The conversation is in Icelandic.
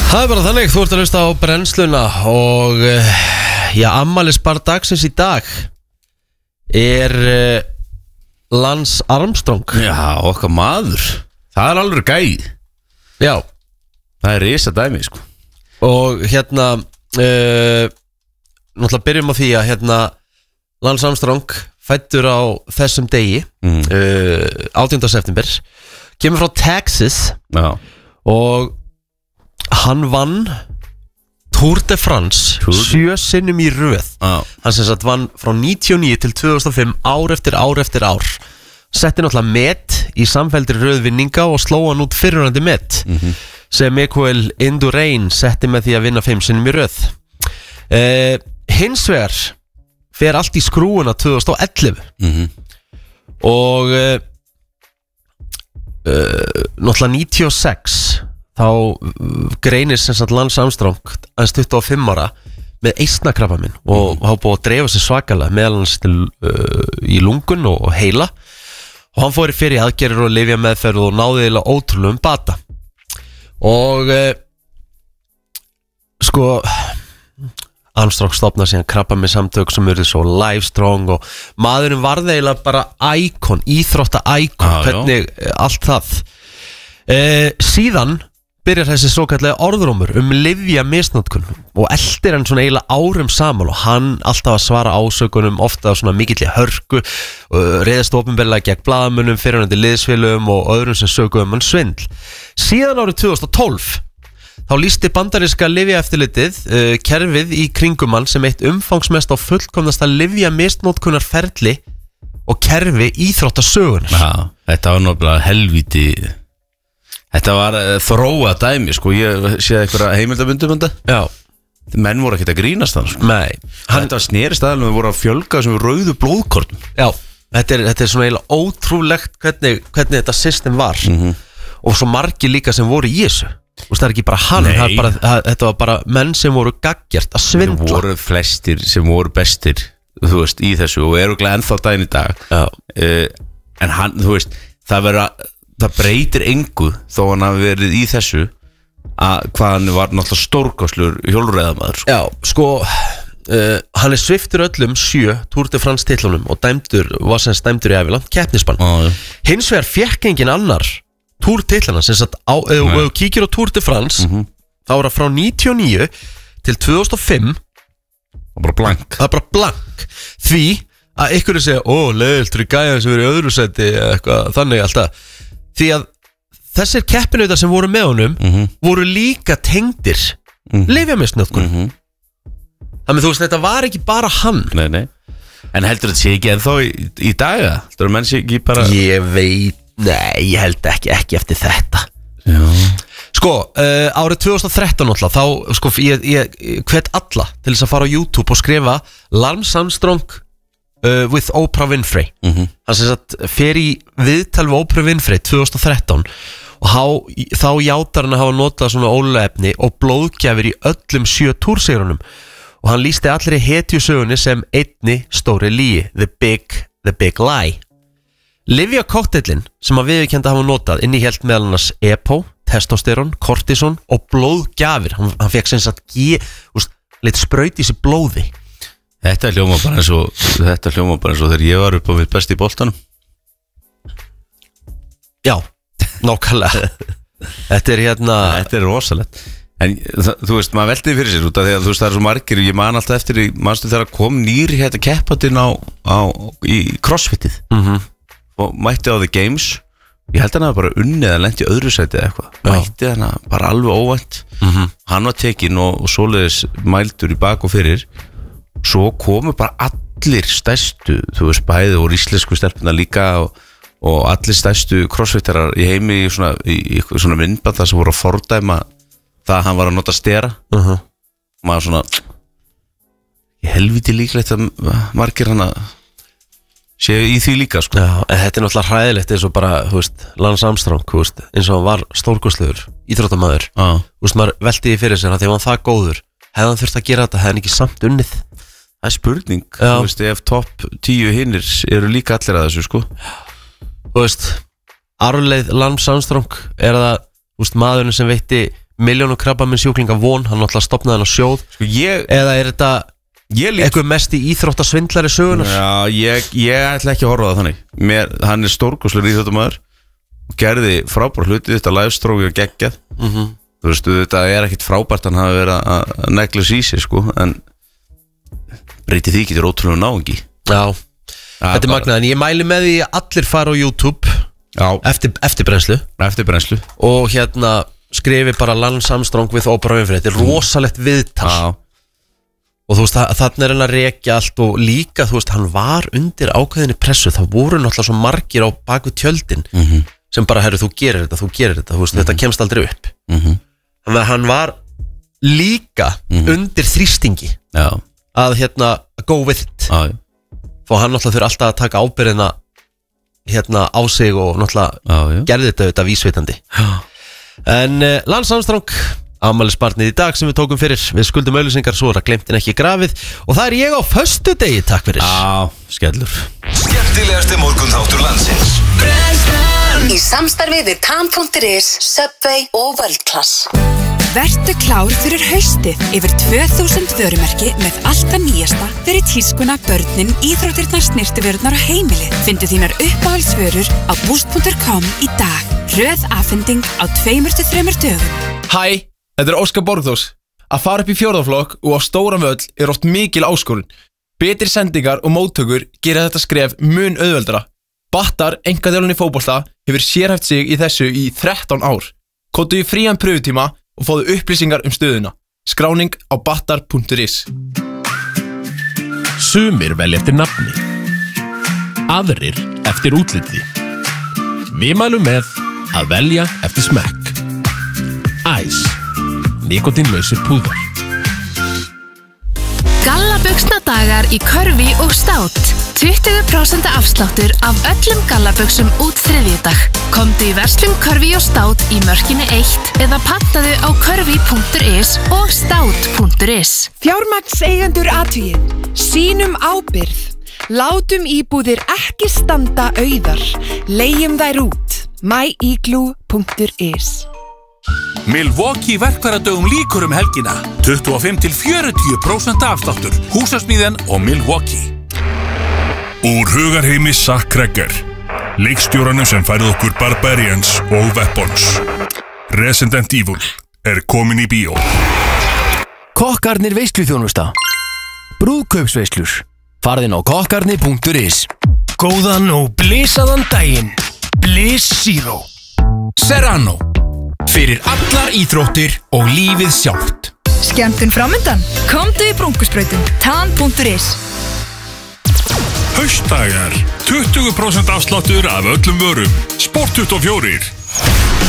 Það bara þannig, þú ert að hlusta á brennsluna og afmælisbarn dagsins í dag Lance Armstrong. Já, okkar maður. Það alveg gæð. Já. Það risa dæmi, sko. Og náttúrulega byrjum á því að Lance Armstrong fæddur á þessum degi 18. september, kemur frá Texas. Já. Og hann vann Tour de France 7 sinnum í röð. Hann sem sagt vann frá 99 til 2005 ár eftir ár. Setti náttúrulega met í samfelldri röðvinninga og sló hann út fyrrverandi met sem Miguel Indurain setti með því að vinna 5 sinnum í röð. Hins vegar fer allt í skrúuna 2011 og náttúrulega 96 þá greinir sem sagt Lance Armstrong aðeins 25 ára með eistnakrabbamein og hafa búið að dreifa sig svakalega meðal hans í lungun og heila, og hann fór fyrir aðgerðir og lyfjameðferð og náði eiginlega ótrúlegum bata. Og sko Armstrong stofnaði síðan krabbamein samtök sem eru svo Livestrong, og maðurinn varð eiginlega bara íkon, íþrótta-íkon, hvernig allt það. Síðan byrjar þessi svokallega orðrómur lyfja misnotkun og eldir hann svona eiginlega árum saman, og hann alltaf að svara ásökunum, ofta svona mikilli hörku, reyðast opinberlega gegn blaðamönnum, fyrirhverfandi liðsfélögum og öðrum sem sökuðum hann svindl. Síðan árið 2012 þá lýsti bandaríska lyfjaeftirlitið kerfið í kringum hann sem eitt umfangsmest og fullkomnasta lyfja misnotkunar ferli og kerfi íþróttasögunar. Já, þetta var náttúrulega helvíti. Þetta var þróa dæmi, sko. Ég séð eitthvað heimildabundum þetta. Já. Menn voru ekkert að grínast þannig, sko. Nei. Þetta var snerist aðeins, við vorum að fjölga sem rauðu blóðkortum. Já, þetta er svona eiginlega ótrúlegt hvernig þetta system var. Og svo margir líka sem voru í þessu. Það er ekki bara hann, þetta var bara menn sem voru gaggjart að svindla. Það voru flestir sem voru bestir, þú veist, í þessu, og eru glæð ennþá daginn í dag. En hann, þú veist, það breytir engu þó hann hafi verið í þessu að hvað hann var náttúrulega stórkostlegur hjólreiðamaður, sko. Já, sko hann sviptur öllum 7 Tour de France titlunum og var sem dæmdur í ævilangt keppnisbann. Hins vegar fékk engin annar Tour titlana, sem sagt ef þú kíkir á Tour de France þá var það frá 99 til 2005 það er bara blank, því að ykkur segja, leiðiltur í gæjan sem verið í öðru seti eitthvað þannig alltaf, því að þessir keppinautar sem voru með honum voru líka tengdir lyfjamisnotkun. Þannig þú veist, þetta var ekki bara hann. Nei. En heldur þetta sé ekki ennþá í daga? Heldur menn sé ekki bara... Ég veit, nei, ég held ekki eftir þetta. Já. Sko, árið 2013 náttúrulega, þá, sko, ég hvet alla til þess að fara á YouTube og skrifa Lance Armstrong with Oprah Winfrey. Hann sem sagt fer í viðtal við Oprah Winfrey 2013 og þá játar hann að hafa notað svona óluefni og blóðgjafir í öllum 7 túrsigrunum, og hann lýsti allir í hetjusögunni sem einni stóri lygi, the big lie. Lyfjakokteillin sem að viðurkennda hafa notað innihélt meðal annars EPO, testosterón, kortison og blóðgjafir. Hann fekk sem sagt lit spraut í sig blóði. Þetta hljóma bara eins og þegar ég var upp á mitt besti í boltanum. Já, nákvæmlega. Þetta er rosalegt. En þú veist, maður veldi fyrir sér út af því að þú veist, það er svo margir, ég man alltaf eftir manstu þegar kom nýr keppatinn í crossfitið og mætti á The Games. Ég held að hann hafa bara unnið að lent í öðru sæti eða eitthvað. Mætti hann bara alveg óvænt. Hann var tekinn og svoleiðis mældur í bak og fyrir. Svo komu bara allir stærstu, þú veist, bæði og íslensku stelpuna líka og allir stærstu crossfitarar í heimi í svona myndband þar sem voru að fordæma það að hann var að nota stera. Maður svona helviti líklegt að margir hann að séu í því líka, sko. Já, en þetta er náttúrulega hræðilegt eins og bara, þú veist, Lance Armstrong, þú veist, eins og hann var stórkostlegur íþróttamaður. Þú veist, maður velti því fyrir sér að því að hann það góður, hefði hann þurft að gera þetta, hefði hann ekki samt unnið. Það er spurning, þú veist, ef topp 10 hinnir eru líka allir að þessu, sko. Þú veist, arfleið Lance Armstrong það, þú veist, maðurinn sem veitti milljónum krabbamins sjúklinga von, hann náttúrulega stofnaði hann á sjóð eða er þetta eitthvað mest í íþróttasvindlari sögunar? Já, ég ætla ekki að horfa það þannig hann er stórkostlegur íþróttamaður og gerði frábær hluti, þetta livestrófi og geggjað þú veist, þetta er ekkit frábært hann hafi verið að negla í sig sko, en breyti því getur ótrúlega náungi. Já, þetta er magnað, en ég mæli með því að allir fara á YouTube eftir brennslu og hérna skrifi bara Lance Armstrong with Oprah Winfrey, þetta er rosalegt viðtal og þú veist, þarna er hann að rekja allt og líka, þú veist, hann var undir ákveðinni pressu, það voru náttúrulega svo margir á baku tjöldin sem bara, herru, þú gerir þetta, þú veist, þetta kemst aldrei upp þannig að hann var líka undir þrýstingi að hérna go with it og hann náttúrulega þurfi alltaf að taka ábyrðina hérna á sig og náttúrulega gerði þetta vísveitandi en Lance Armstrong afmælisbarnið í dag sem við tókum fyrir við skuldum auðlýsingar, svo er að glemtin ekki grafið og það er ég á föstudegi, takk fyrir skellur skemmtilegasti morgunþáttur landsins í samstarfi við Tan.is, Subway og World Class. Vertu klár fyrir haustið yfir 2000 vörumerki með alltaf nýjasta fyrir tískuna, börnin, íþróttirnar, snyrtivörurnar og heimilið. Findu þínar uppáhaldsvörur á boost.com í dag. Röð afhending á 2-3 dögum. Hæ, þetta er Óskar Borgþórs. Að fara upp í fjórðaflokk og á stóran völl er oft mikil áskorun. Betri sendingar og móttökur gera þetta skref mun auðveldara. Battar, einkaþjálfun í fótbolta, hefur sérhæft sig í þessu í 13 ár. Kóttu í frían pröfutíma og fáðu upplýsingar stöðuna. Skráning á battar.is. Sumir velja eftir nafni, aðrir eftir útliti. Við mælum með að velja eftir smekk. Æs, nikotínlausir púðar. Gallabuxnadagar í Körfi og Stát. 20% afsláttur af öllum gallabuxum út þriðjudag. Komdu í verslun Körfi og Stát í Mörkinni 1 eða pantaðu á körfi.is og stát.is. Fjármagnseigendur athugið, sýnum ábyrgð. Látum íbúðir ekki standa auðar. Leigjum þær út. myigloo.is. Milwaukee verkfæradögum lýkur helgina. 25-40% afsláttur. Húsasmíðan og Milwaukee. Úr hugarheimi Zack Cregger, leikstjóranum sem færði okkur Barbarians og Weapons. Resident Evil er komin í bíó. Kokkarnir veisluþjónusta. Brúðkaupsveislur. Farðin á kokkarni.is. Góðan og blísaðan daginn. Bliss Zero. Serrano. Fyrir allar íþróttir og lífið sjálft. Skemmtun framundan. Komdu í brúnkusbrautum. Tan.is. Haustdagar, 20% afsláttur af öllum vörum. Sport 24.